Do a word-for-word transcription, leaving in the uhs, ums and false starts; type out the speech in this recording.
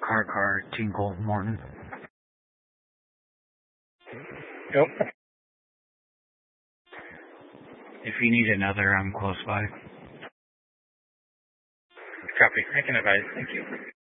Car car tinkle Morton. Yep. If you need another, I'm close by. Copy. I can advise. Thank you.